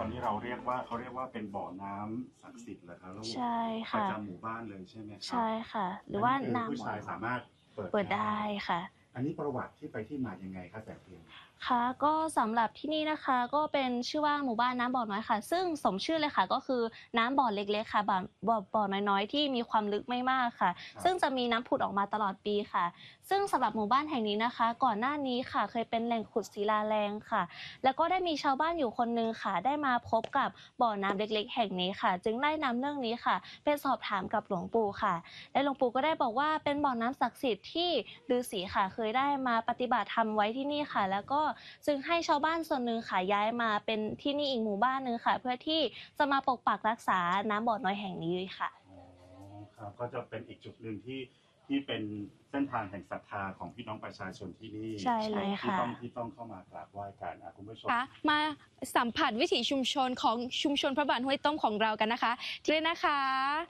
นี้เขาเรียกว่าเป็นบ่อน้ำศักดิ์สิทธิ์เหรอครับใช่ประค่ะจำหมู่บ้านเลยใช่ไหมครับใช่ค่ะหรือว่าน้ำผู้ชายสามารถเปิดได้ค่ะอันนี้ประวัติที่ไปที่มายังไงครับแต่เพียงค่ะก็สำหรับที่นี่นะคะก็เป็นชื่อว่าหมู่บ้านน้ำบ่อน้อยค่ะซึ่งสมชื่อเลยค่ะก็คือน้ำบ่อเล็กๆค่ะบ่อน้อยๆที่มีความลึกไม่มากค่ะซึ่งจะมีน้ำผุดออกมาตลอดปีค่ะซึ่งสำหรับหมู่บ้านแห่งนี้นะคะก่อนหน้านี้ค่ะเคยเป็นแหล่งขุดศิลาแรงค่ะแล้วก็ได้มีชาวบ้านอยู่คนนึงค่ะได้มาพบกับบ่อน้ำเล็กๆแห่งนี้ค่ะจึงได้นำเรื่องนี้ค่ะไปสอบถามกับหลวงปู่ค่ะและหลวงปู่ก็ได้บอกว่าเป็นบ่อน้ำศักดิ์สิทธิ์ที่ฤาษีค่ะเคยได้มาปฏิบัติธรรมไว้ที่นี่ค่ะแล้วก็จึงให้ชาวบ้านส่วนหนึ่งค่ะย้ายมาเป็นที่นี่อีกหมู่บ้านนึงค่ะเพื่อที่จะมาปกปักรักษาน้ำบ่อน้อยแห่งนี้ค่ะครับก็จะเป็นอีกจุดหนึ่งที่เป็นเส้นทางแห่งศรัทธาของพี่น้องประชาชนที่นี่ใช่เลยค่ะที่ต้องเข้ามากราบไหว้กันคุณผู้ชมมาสัมผัสวิถีชุมชนของชุมชนพระบาทห้วยต้มของเรากันนะคะที่เลยนะคะ